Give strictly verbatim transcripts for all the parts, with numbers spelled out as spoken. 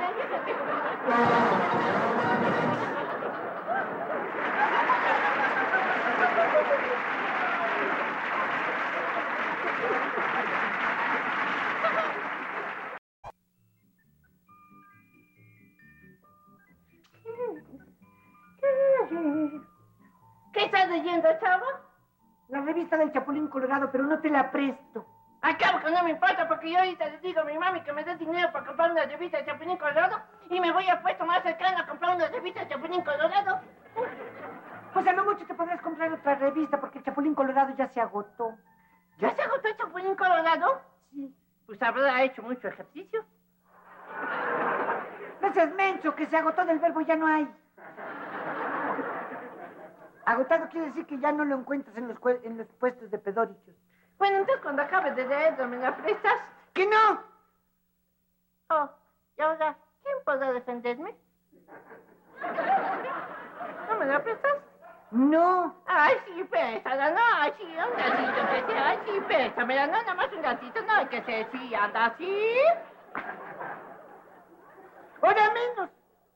¿Qué estás leyendo, chavo? La revista del Chapulín Colorado, pero no te la presto. Acabo que no me importa porque yo ahorita le digo a mi mami que me dé dinero para comprar una revista de Chapulín Colorado y me voy a puesto más cercano a comprar una revista de Chapulín Colorado. Pues a lo mucho te podrás comprar otra revista porque el Chapulín Colorado ya se agotó. ¿Ya se agotó el Chapulín Colorado? Sí. Pues habrá hecho mucho ejercicio. No seas menso, que se agotó del verbo ya no hay. Agotado quiere decir que ya no lo encuentras en los, en los puestos de pedórichos. Bueno, entonces cuando acabes de leerlo, ¿me la prestas? ¡Que no! Oh, y ahora, ¿quién podrá defenderme? ¿No me la prestas? No. Ay, sí, préstala, no, ay, sí, un gatito que sea, ay, sí, préstamela, no, nada más un gatito, no, hay que ser, sí, anda así. ¡Ahora menos!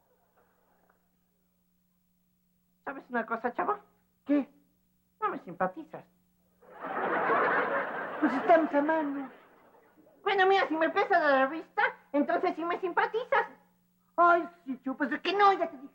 ¿Sabes una cosa, chavo? ¿Qué? No me simpatizas. Pues estamos a mano. Bueno, mira, si me prestas la revista, entonces sí me simpatizas. Ay, sí, chupas, es que no, ya te dije.